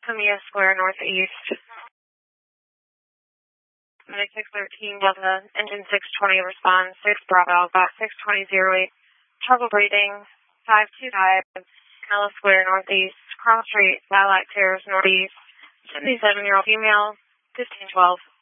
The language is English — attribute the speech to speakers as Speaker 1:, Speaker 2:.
Speaker 1: Camilla Square Northeast. Medic 613 Delta, engine 620 responds, 6 Bravo, got 62008, trouble breathing, 525, Camilla Square Northeast, cross street, Lilac Terrace Northeast, 77-year-old female, 1512.